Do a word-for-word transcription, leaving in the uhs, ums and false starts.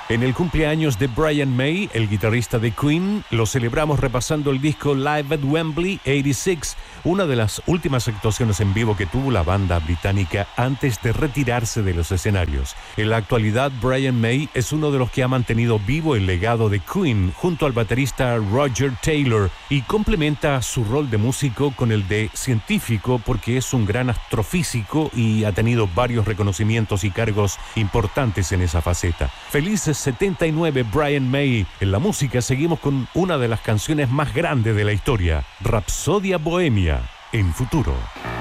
En el cumpleaños de Brian May, el guitarrista de Queen, lo celebramos repasando el disco Live at Wembley ochenta y seis, una de las últimas actuaciones en vivo que tuvo la banda británica antes de retirarse de los escenarios. En la actualidad, Brian May es uno de los que ha mantenido vivo el legado de Queen junto al baterista Roger Taylor y complementa su rol de músico con el de científico porque es un gran astrofísico y ha tenido varios reconocimientos y cargos importantes en esa faceta. Felices setenta y nueve, Brian May. En la música seguimos con una de las canciones más grandes de la historia, Rapsodia Bohemia, en Futuro.